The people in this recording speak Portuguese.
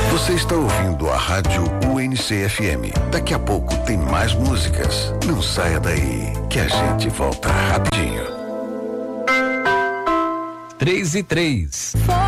Você está ouvindo a Rádio UNC-FM. Daqui a pouco tem mais músicas. Não saia daí, que a gente volta rapidinho. 3:03.